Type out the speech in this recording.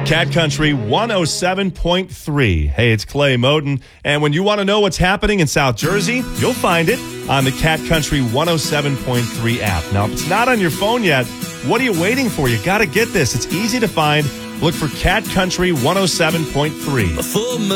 Cat Country 107.3. Hey, it's Clay Moden. And when you want to know what's happening in South Jersey, you'll find it on the Cat Country 107.3 app. Now, if it's not on your phone yet, what are you waiting for? You got to get this. It's easy to find. Look for Cat Country 107.3.